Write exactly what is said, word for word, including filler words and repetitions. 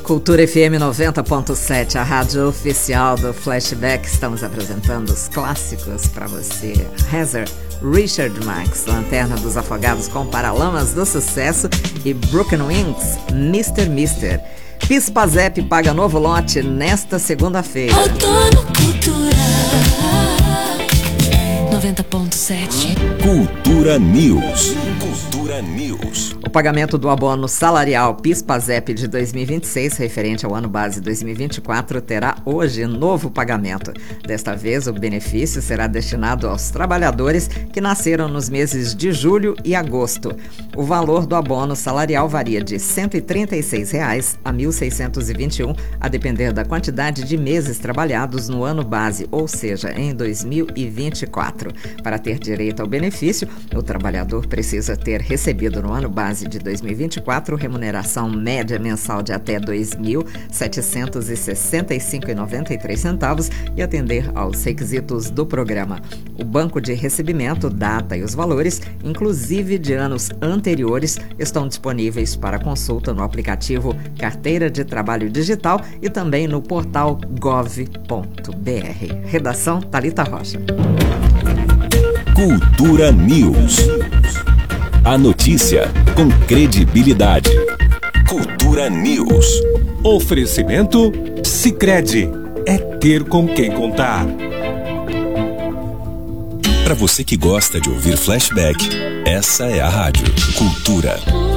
Cultura F M noventa ponto sete, a rádio oficial do Flashback. Estamos apresentando os clássicos para você. Heather, Richard Marx, Lanterna dos Afogados com Paralamas do Sucesso e Broken Wings, mister mister. Pispazep paga novo lote nesta segunda-feira. Outono Cultura noventa ponto sete. Cultura News. Cultura News. O pagamento do abono salarial Pispazep de dois mil e vinte e seis, referente ao ano base dois mil e vinte e quatro, terá hoje novo pagamento. Desta vez, o benefício será destinado aos trabalhadores que nasceram nos meses de julho e agosto. O valor do abono salarial varia de cento e trinta e seis reais a mil seiscentos e vinte e um, a depender da quantidade de meses trabalhados no ano base, ou seja, em dois mil e vinte e quatro. Para ter direito ao benefício, o trabalhador precisa ter recebido no ano base de dois mil e vinte e quatro remuneração média mensal de até dois mil setecentos e sessenta e cinco reais e noventa e três centavos e atender aos requisitos do programa. O banco de recebimento, data e os valores, inclusive de anos anteriores, estão disponíveis para consulta no aplicativo Carteira de Trabalho Digital e também no portal gov ponto br. Redação Thalita Rocha. Cultura News. A notícia com credibilidade. Cultura News. Oferecimento Sicredi. É ter com quem contar. Para você que gosta de ouvir Flashback, essa é a rádio Cultura.